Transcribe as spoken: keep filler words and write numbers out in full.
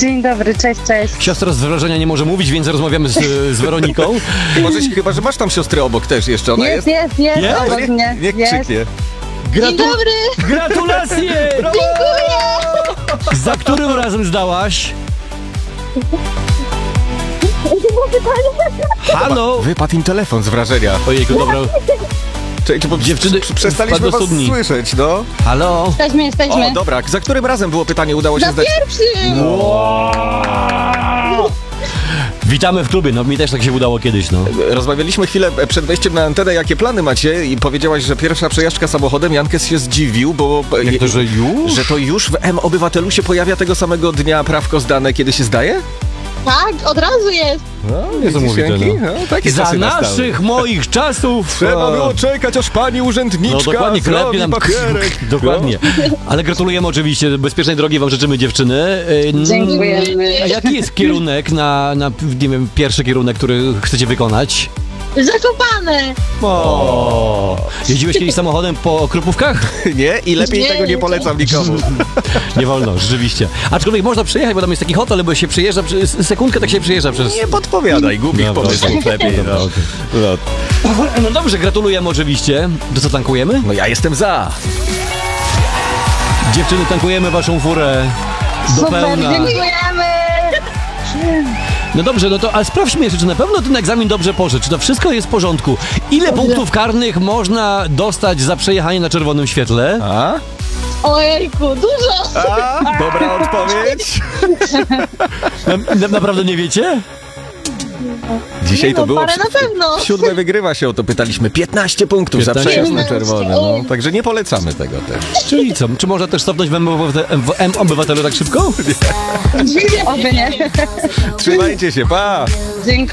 Dzień dobry, cześć, cześć. Siostra z wrażenia nie może mówić, więc rozmawiamy z, z Weroniką. Możesz, chyba, że masz tam siostrę obok też jeszcze, ona Jest, jest? jest, jest, Jest? obok Niech, mnie. niech Jest. krzyknie. Gratu- Dzień dobry! Gratulacje! Za którym razem zdałaś? Halo? Wypadł im telefon z wrażenia. Ojejku, dobra. Czekaj, bo Dziewczyny, prze- przestaliśmy wpadł do was studni. słyszeć, no. Halo? Jesteśmy, jesteśmy. O, dobra, za którym razem było pytanie, udało się Za zdać? pierwszym! Witamy w klubie, no mi też tak się udało kiedyś, no. Rozmawialiśmy chwilę przed wejściem na antenę, jakie plany macie i powiedziałaś, że pierwsza przejażdżka samochodem, Jankes się zdziwił, bo... Jak to, że już? Że to już w M-Obywatelu się pojawia tego samego dnia prawko zdane, kiedy się zdaje? Tak, od razu jest. No, Niesamowite, dziesięki? no. No, takie Za czasy nastały. naszych, moich czasów... Trzeba e, było czekać, aż pani urzędniczka No dokładnie, zrobi klepnie nam... papierek. Dokładnie. Ale gratulujemy oczywiście, bezpiecznej drogi wam życzymy, dziewczyny. E, Dziękujemy. A jaki jest kierunek na, na, nie wiem, pierwszy kierunek, który chcecie wykonać? Zakopane. O, jeździłeś kiedyś samochodem po Krupówkach? Nie? I lepiej Nie, tego nie nie. polecam nikomu. Nie wolno, rzeczywiście. Aczkolwiek można przejechać, bo tam jest taki hotel, bo się przejeżdża, przez sekundkę tak się przejeżdża przez... Nie podpowiadaj, głupich Dobra, pomysłów okej. lepiej. Dobra, No. okej. No. No dobrze, gratulujemy oczywiście. To co, tankujemy? no ja jestem za. Dziewczyny, tankujemy waszą furę do Super, pełna. dziękujemy. No dobrze, no to ale sprawdźmy jeszcze, czy na pewno ten egzamin dobrze poszedł, czy to wszystko jest w porządku. Ile punktów karnych można dostać za przejechanie na czerwonym świetle? A? Ojejku, dużo. A? Dobra odpowiedź. Na, na, naprawdę nie wiecie? Dzisiaj Nie to no, było... parę na pewno. Siódme wygrywa się, o to pytaliśmy. piętnaście punktów za piętnaście. przejazd na czerwono. No. O. Także nie polecamy tego też. Czyli co, czy można też stopnąć w M-Obywatelu w M-Obywatelu tak szybko? Oby nie. Trzymajcie się, pa! Dziękuję.